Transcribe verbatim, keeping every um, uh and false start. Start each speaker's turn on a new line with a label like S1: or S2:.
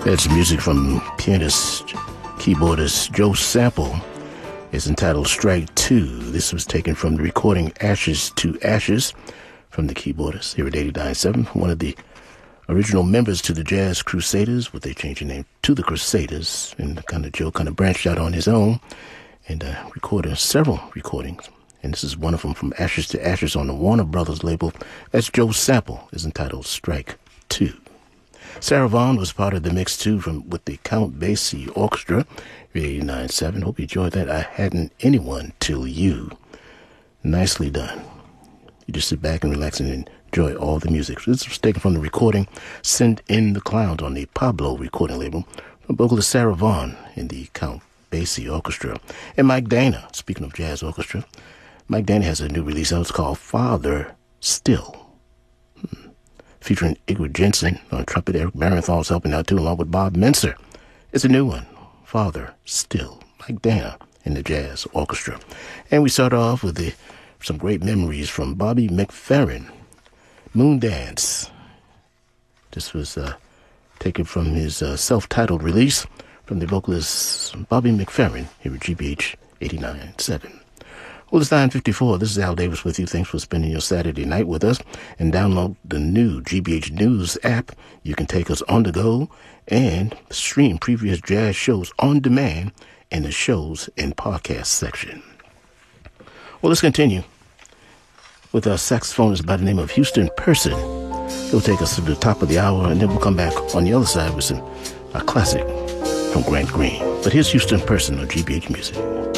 S1: That's music from pianist, keyboardist Joe Sample. It's entitled Strike Two. This was taken from the recording Ashes to Ashes from the keyboardist here at eighty-nine point seven, one of the original members to the Jazz Crusaders, what they changed the name to the Crusaders, and kind of Joe kind of branched out on his own and uh, recorded several recordings. And this is one of them from Ashes to Ashes on the Warner Brothers label. That's Joe Sample. Is entitled Strike Two. Sarah Vaughan was part of the mix too from with the Count Basie Orchestra, eighty-nine point seven. Hope you enjoyed that. I Hadn't Anyone Till You. Nicely done. You just sit back and relax and enjoy all the music. This was taken from the recording Send in the Clowns on the Pablo recording label from vocalist Sarah Vaughan in the Count Basie Orchestra. And Mike Dana, speaking of jazz orchestra, Mike Dana has a new release out. It's called Father Still. Hmm. Featuring Igor Jensen on trumpet. Eric Barenthal's helping out too, along with Bob Menser. It's a new one, Father Still. Mike Dana in the Jazz Orchestra. And we start off with the, some great memories from Bobby McFerrin, Moon Dance. This was uh, taken from his uh, self-titled release from the vocalist Bobby McFerrin here at G B H eighty-nine point seven. Well, it's nine fifty-four. This is Al Davis with you. Thanks for spending your Saturday night with us. And download the new G B H News app. You can take us on the go and stream previous jazz shows on demand in the shows and podcast section. Well, let's continue with our saxophonist by the name of Houston Person. He'll take us to the top of the hour, and then we'll come back on the other side with some a classic from Grant Green. But here's Houston Person on G B H Music.